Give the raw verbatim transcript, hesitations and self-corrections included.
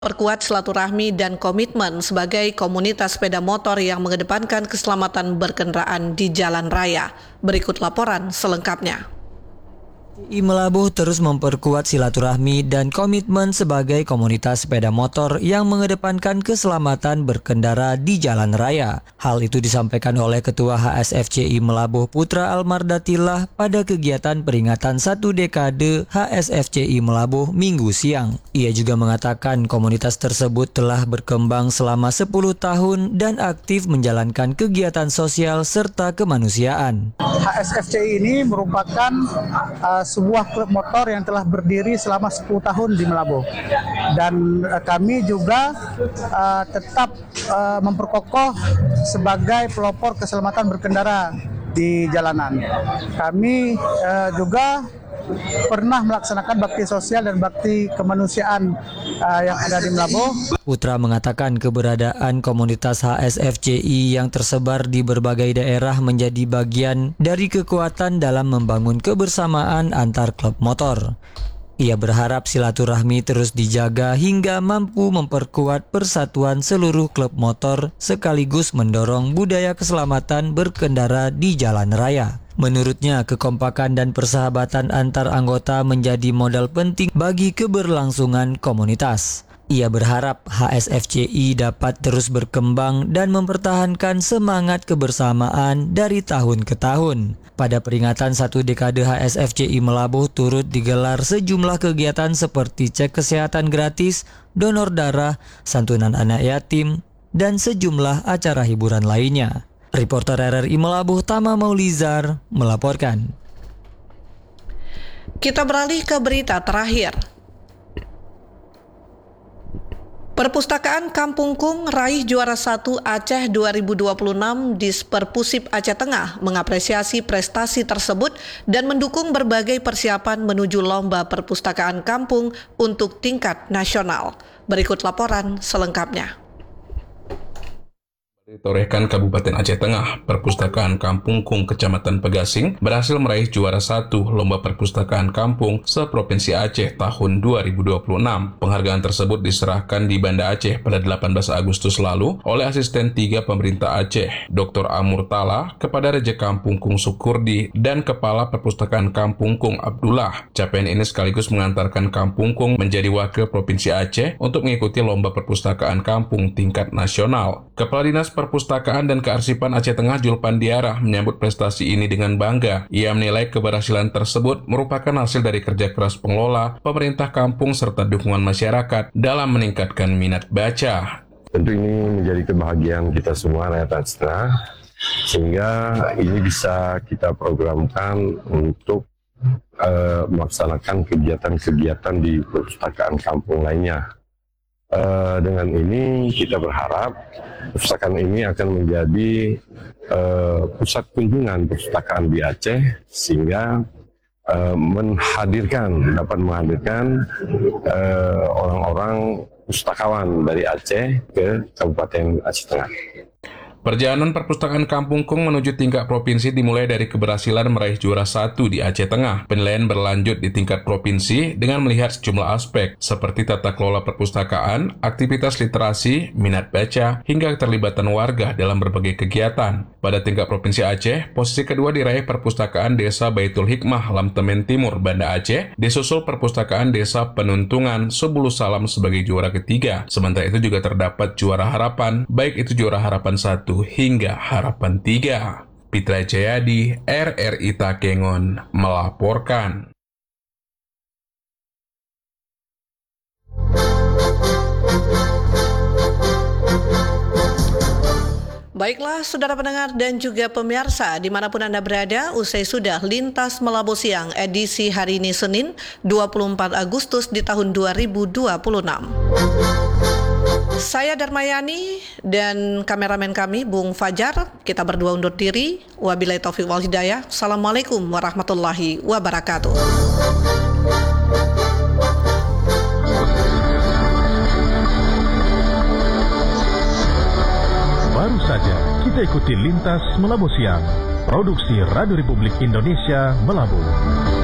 Perkuat silaturahmi dan komitmen sebagai komunitas sepeda motor yang mengedepankan keselamatan berkendaraan di jalan raya. Berikut laporan selengkapnya. I Melabuh terus memperkuat silaturahmi dan komitmen sebagai komunitas sepeda motor yang mengedepankan keselamatan berkendara di jalan raya. Hal itu disampaikan oleh Ketua H S F C I Melabuh Putra Almardatillah pada kegiatan peringatan satu dekade H S F C I Melabuh Minggu siang. Ia juga mengatakan komunitas tersebut telah berkembang selama sepuluh tahun dan aktif menjalankan kegiatan sosial serta kemanusiaan. H S F C I ini merupakan uh, sebuah klub motor yang telah berdiri selama sepuluh tahun di Melabuh, dan uh, kami juga uh, tetap uh, memperkokoh sebagai pelopor keselamatan berkendara di jalanan. Kami uh, juga pernah melaksanakan bakti sosial dan bakti kemanusiaan uh, yang ada di Melabuh. Putra mengatakan keberadaan komunitas H S F C I yang tersebar di berbagai daerah menjadi bagian dari kekuatan dalam membangun kebersamaan antar klub motor. Ia berharap silaturahmi terus dijaga hingga mampu memperkuat persatuan seluruh klub motor sekaligus mendorong budaya keselamatan berkendara di jalan raya. Menurutnya, kekompakan dan persahabatan antar anggota menjadi modal penting bagi keberlangsungan komunitas. Ia berharap H S F C I dapat terus berkembang dan mempertahankan semangat kebersamaan dari tahun ke tahun. Pada peringatan satu dekade H S F C I Melabuh turut digelar sejumlah kegiatan seperti cek kesehatan gratis, donor darah, santunan anak yatim, dan sejumlah acara hiburan lainnya. Reporter R R I Melabuh Tama Maulizar melaporkan. Kita beralih ke berita terakhir. Perpustakaan Kampung Kung raih juara satu Aceh dua ribu dua puluh enam di Perpusip Aceh Tengah mengapresiasi prestasi tersebut dan mendukung berbagai persiapan menuju lomba perpustakaan kampung untuk tingkat nasional. Berikut laporan selengkapnya. Torehkan Kabupaten Aceh Tengah, Perpustakaan Kampung Kung Kecamatan Pegasing berhasil meraih juara satu Lomba Perpustakaan Kampung se-Provinsi Aceh tahun dua ribu dua puluh enam. Penghargaan tersebut diserahkan di Banda Aceh pada delapan belas Agustus lalu oleh Asisten tiga Pemerintah Aceh, Doktor Amur Tala, kepada Raja Kampung Kung Sukurdi dan Kepala Perpustakaan Kampung Kung Abdullah. Capaian ini sekaligus mengantarkan Kampung Kung menjadi wakil Provinsi Aceh untuk mengikuti Lomba Perpustakaan Kampung tingkat nasional. Kepala Dinas Perpustakaan dan Kearsipan Aceh Tengah Julpandiarah menyambut prestasi ini dengan bangga. Ia menilai keberhasilan tersebut merupakan hasil dari kerja keras pengelola, pemerintah kampung, serta dukungan masyarakat dalam meningkatkan minat baca. Tentu ini menjadi kebahagiaan kita semua rakyat Aceh Tengah, sehingga ini bisa kita programkan untuk uh, melaksanakan kegiatan-kegiatan di perpustakaan kampung lainnya. Uh, dengan ini kita berharap perpustakaan ini akan menjadi uh, pusat kunjungan perpustakaan di Aceh, sehingga uh, menghadirkan dapat menghadirkan uh, orang-orang pustakawan dari Aceh ke Kabupaten Aceh Tengah. Perjalanan Perpustakaan Kampung Kung menuju tingkat provinsi dimulai dari keberhasilan meraih juara satu di Aceh Tengah. Penilaian berlanjut di tingkat provinsi dengan melihat sejumlah aspek seperti tata kelola perpustakaan, aktivitas literasi, minat baca, hingga keterlibatan warga dalam berbagai kegiatan. Pada tingkat provinsi Aceh, posisi kedua diraih Perpustakaan Desa Baitul Hikmah Lamtemen Timur, Banda Aceh, disusul Perpustakaan Desa Penuntungan Subulu Salam sebagai juara ketiga. Sementara itu juga terdapat juara harapan, baik itu juara harapan satu hingga harapan tiga. Pitra Jayadi, R R I Takengon melaporkan. Baiklah saudara pendengar dan juga pemirsa dimanapun Anda berada, usai sudah Lintas Melabuh Siang edisi hari ini Senin dua puluh empat Agustus di tahun dua ribu dua puluh enam. Saya Darmayani dan kameramen kami Bung Fajar, kita berdua undur diri. Wabillahi taufiq wal hidayah. Assalamualaikum warahmatullahi wabarakatuh. Baru saja kita ikuti Lintas Melabuh Siang, produksi Radio Republik Indonesia Melabuh.